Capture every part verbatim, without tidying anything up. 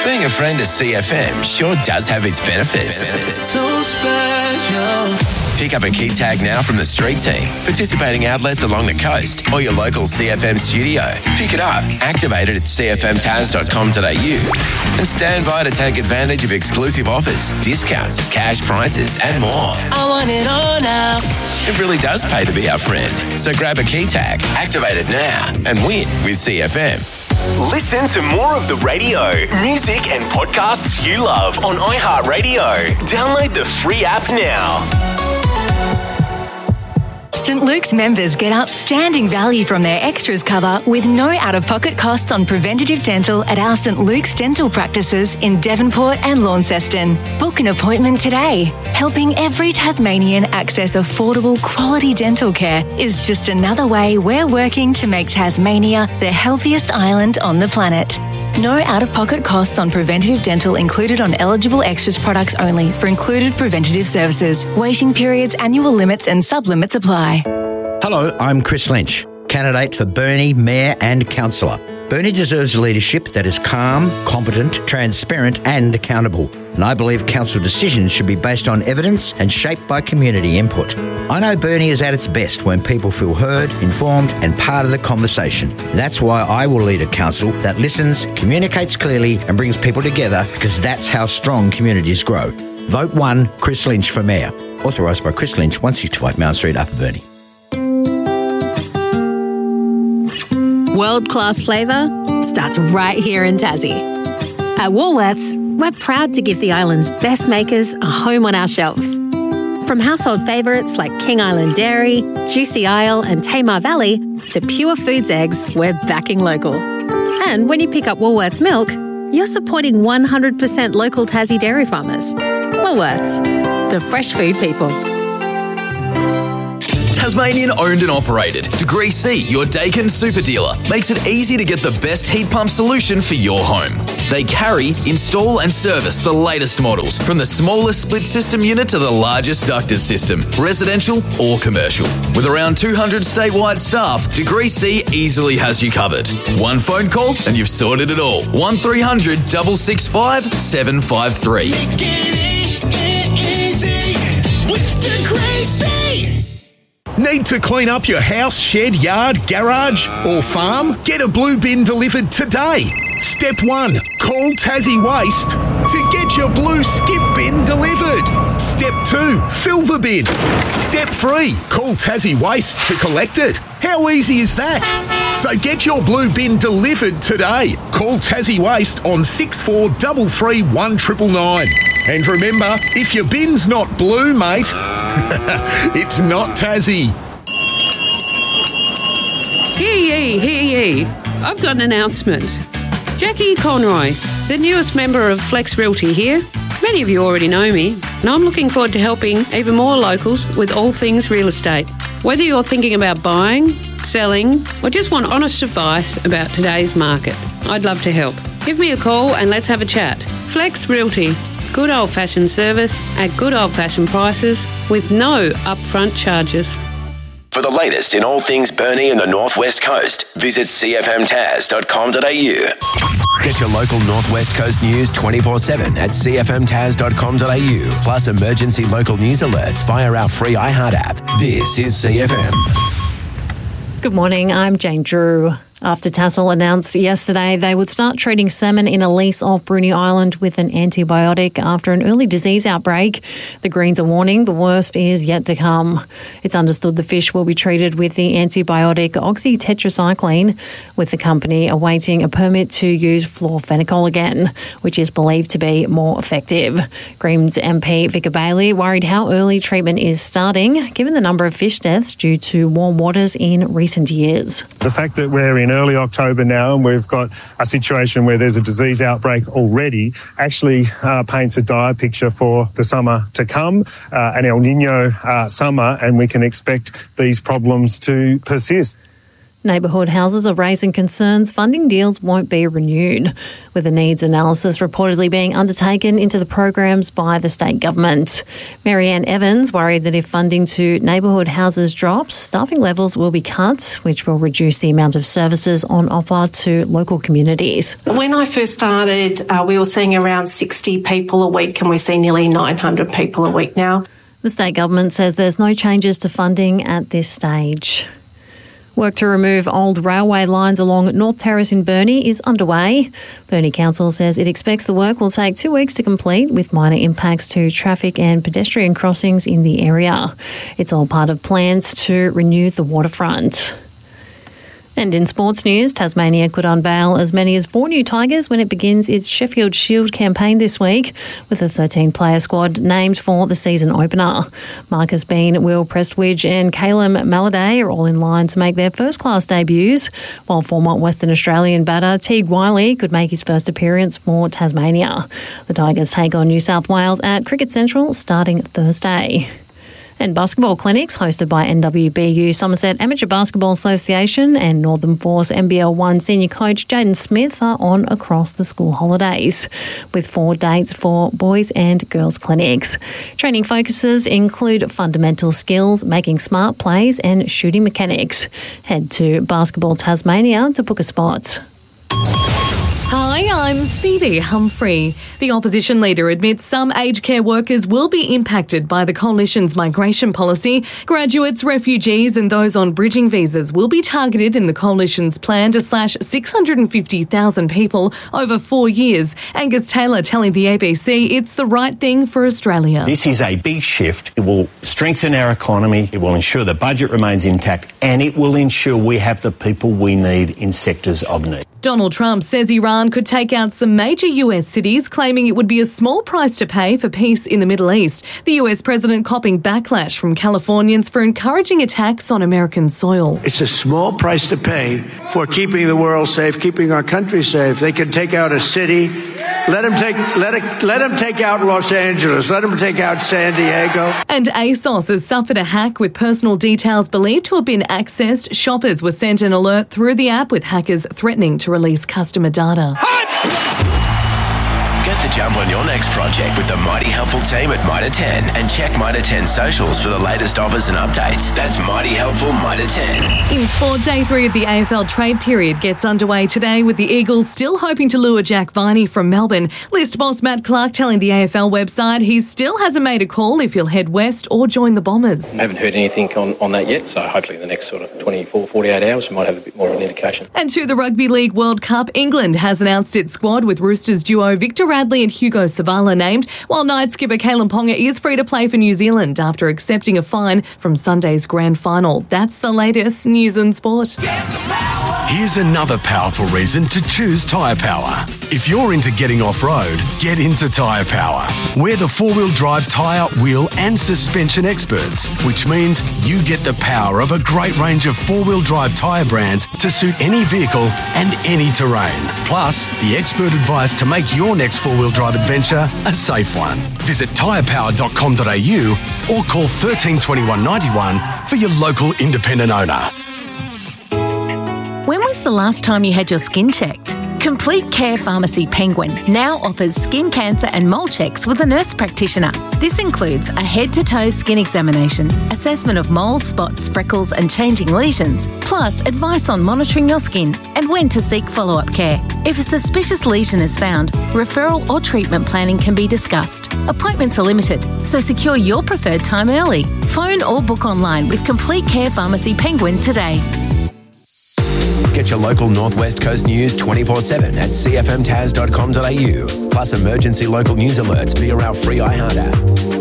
Being a friend of C F M sure does have its benefits. So special. Pick up a key tag now from the street team, participating outlets along the coast, or your local C F M studio. Pick it up, activate it at c f m taz dot com dot a u, and stand by to take advantage of exclusive offers, discounts, cash prizes, and more. I want it all now. It really does pay to be our friend. So grab a key tag, activate it now, and win with C F M. Listen to more of the radio, music and podcasts you love on iHeartRadio. Download the free app now. St Luke's members get outstanding value from their extras cover with no out-of-pocket costs on preventative dental at our St Luke's dental practices in Devonport and Launceston. Book an appointment today. Helping every Tasmanian access affordable quality dental care is just another way we're working to make Tasmania the healthiest island on the planet. No out-of-pocket costs on preventative dental included on eligible extras products only for included preventative services. Waiting periods, annual limits and sub-limits apply. Hello, I'm Chris Lynch, candidate for Burnie Mayor and Councillor. Burnie deserves leadership that is calm, competent, transparent and accountable. And I believe council decisions should be based on evidence and shaped by community input. I know Burnie is at its best when people feel heard, informed and part of the conversation. That's why I will lead a council that listens, communicates clearly and brings people together, because that's how strong communities grow. Vote one, Chris Lynch for Mayor. Authorised by Chris Lynch, one sixty-five Mount Street, Upper Burnie. World-class flavour starts right here in Tassie. At Woolworths, we're proud to give the island's best makers a home on our shelves. From household favourites like King Island Dairy, Juicy Isle and Tamar Valley to Pure Foods eggs, we're backing local. And when you pick up Woolworths milk, you're supporting one hundred percent local Tassie dairy farmers. Woolworths, the fresh food people. Tasmanian owned and operated. Degree C, your Dakin super dealer, makes it easy to get the best heat pump solution for your home. They carry, install and service the latest models, from the smallest split system unit to the largest ducted system, residential or commercial. With around two hundred statewide staff, Degree C easily has you covered. One phone call and you've sorted it all. one three hundred, six six five, seven five three. Make it easy with Degree C. Need to clean up your house, shed, yard, garage or farm? Get a blue bin delivered today. Step one, call Tassie Waste to get your blue skip bin delivered. Step two, fill the bin. Step three, call Tassie Waste to collect it. How easy is that? So get your blue bin delivered today. Call Tassie Waste on six four three three, one nine nine. And remember, if your bin's not blue, mate, it's not Tassie. Hear ye, hear ye. I've got an announcement. Jackie Conroy, the newest member of Flex Realty here. Many of you already know me, and I'm looking forward to helping even more locals with all things real estate. Whether you're thinking about buying, selling, or just want honest advice about today's market, I'd love to help. Give me a call and let's have a chat. Flex Realty. Good old-fashioned service at good old-fashioned prices with no upfront charges. For the latest in all things Burnie and the Northwest Coast, visit c f m taz dot com dot a u. Get your local Northwest Coast news twenty-four seven at c f m taz dot com dot a u, plus emergency local news alerts via our free iHeart app. This is C F M. Good morning, I'm Jane Drew. After Tassal announced yesterday they would start treating salmon in a lease off Bruny Island with an antibiotic after an early disease outbreak, the Greens are warning the worst is yet to come. It's understood the fish will be treated with the antibiotic oxytetracycline, with the company awaiting a permit to use florfenicol again, which is believed to be more effective. Greens M P Vicar Bailey worried how early treatment is starting, given the number of fish deaths due to warm waters in recent years. The fact that we're in early October now and we've got a situation where there's a disease outbreak already actually uh, paints a dire picture for the summer to come, uh, an El Nino uh, summer, and we can expect these problems to persist. Neighbourhood houses are raising concerns funding deals won't be renewed, with a needs analysis reportedly being undertaken into the programs by the state government. Marianne Evans worried that if funding to neighbourhood houses drops, staffing levels will be cut, which will reduce the amount of services on offer to local communities. When I first started, uh, we were seeing around sixty people a week, and we see nearly nine hundred people a week now. The state government says there's no changes to funding at this stage. Work to remove old railway lines along North Terrace in Burnie is underway. Burnie Council says it expects the work will take two weeks to complete, with minor impacts to traffic and pedestrian crossings in the area. It's all part of plans to renew the waterfront. And in sports news, Tasmania could unveil as many as four new Tigers when it begins its Sheffield Shield campaign this week, with a thirteen-player squad named for the season opener. Marcus Bean, Will Prestwidge and Calum Malladay are all in line to make their first-class debuts, while former Western Australian batter Teague Wiley could make his first appearance for Tasmania. The Tigers take on New South Wales at Cricket Central starting Thursday. And basketball clinics hosted by N W B U Somerset Amateur Basketball Association and Northern Force N B L one senior coach Jaden Smith are on across the school holidays, with four dates for boys and girls clinics. Training focuses include fundamental skills, making smart plays and shooting mechanics. Head to Basketball Tasmania to book a spot. Hi, I'm Phoebe Humphrey. The opposition leader admits some aged care workers will be impacted by the coalition's migration policy. Graduates, refugees and those on bridging visas will be targeted in the coalition's plan to slash six hundred fifty thousand people over four years. Angus Taylor telling the A B C it's the right thing for Australia. This is a big shift. It will strengthen our economy, it will ensure the budget remains intact, and it will ensure we have the people we need in sectors of need. Donald Trump says Iran could take out some major U S cities, claiming it would be a small price to pay for peace in the Middle East. The U S president copping backlash from Californians for encouraging attacks on American soil. It's a small price to pay for keeping the world safe, keeping our country safe. They can take out a city. Let them take let it, let them take out Los Angeles. Let them take out San Diego. And ASOS has suffered a hack with personal details believed to have been accessed. Shoppers were sent an alert through the app with hackers threatening to release customer data. Get the jump on your next project with the Mighty Helpful team at Mitre ten and check Mitre ten socials for the latest offers and updates. That's Mighty Helpful Mitre ten. In sport, day three of the A F L trade period gets underway today, with the Eagles still hoping to lure Jack Viney from Melbourne. List boss Matt Clark telling the A F L website he still hasn't made a call if he'll head west or join the Bombers. I haven't heard anything on, on that yet, so hopefully in the next sort of twenty-four, forty-eight hours we might have a bit more of an indication. And to the Rugby League World Cup, England has announced its squad with Roosters duo Victor Radley and Hugo Savala named, while night skipper Kalen Ponga is free to play for New Zealand after accepting a fine from Sunday's grand final. That's the latest news and sport. Here's another powerful reason to choose Tyre Power. If you're into getting off-road, get into Tyre Power. We're the four-wheel drive tyre, wheel and suspension experts, which means you get the power of a great range of four-wheel drive tyre brands to suit any vehicle and any terrain. Plus, the expert advice to make your next four-wheel drive adventure a safe one. Visit tyre power dot com dot a u or call thirteen twenty-one ninety-one for your local independent owner. When was the last time you had your skin checked? Complete Care Pharmacy Penguin now offers skin cancer and mole checks with a nurse practitioner. This includes a head-to-toe skin examination, assessment of moles, spots, freckles and changing lesions, plus advice on monitoring your skin and when to seek follow-up care. If a suspicious lesion is found, referral or treatment planning can be discussed. Appointments are limited, so secure your preferred time early. Phone or book online with Complete Care Pharmacy Penguin today. Get your local Northwest Coast news twenty-four seven at c f m tas dot com dot a u. Plus emergency local news alerts via our free iHeart app.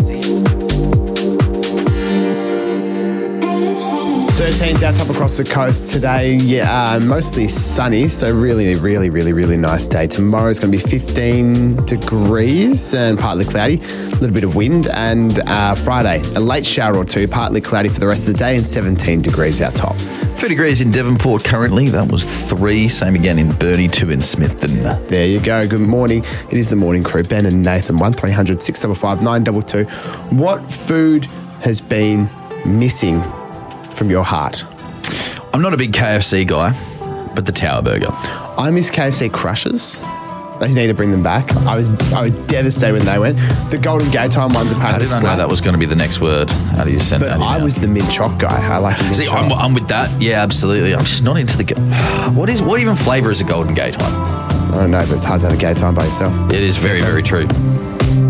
thirteens out top across the coast today. Yeah, uh, mostly sunny, so really, really, really, really nice day. Tomorrow's going to be fifteen degrees and partly cloudy, a little bit of wind, and uh, Friday, a late shower or two, partly cloudy for the rest of the day and seventeen degrees out top. Three degrees in Devonport currently. That was three. Same again in Burnie, two in Smithton. There you go. Good morning. It is the morning crew. Ben and Nathan, one three hundred six five five nine two two. What food has been missing from your heart? I'm I'm not a big K F C guy, but the Tower Burger. I miss K F C Crushers. They need to bring them back. I was I was devastated when they went. The Golden Gate Time ones apparently. I didn't know that was going to be the next word out of your sentence. But I was the mid choc guy. I like the mid See, choc. I'm, I'm with that. Yeah, absolutely. I'm just not into the. Go- what is what even flavour is a Golden Gate one? I don't know, but it's hard to have a gay time by yourself. It is very very true.